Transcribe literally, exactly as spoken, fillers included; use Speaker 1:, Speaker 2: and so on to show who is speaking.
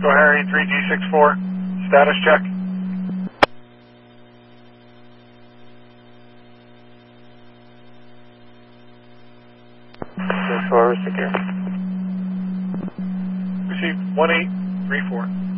Speaker 1: Echo Harry three G six four, status check.
Speaker 2: six four, secure.
Speaker 1: Received one eight three four.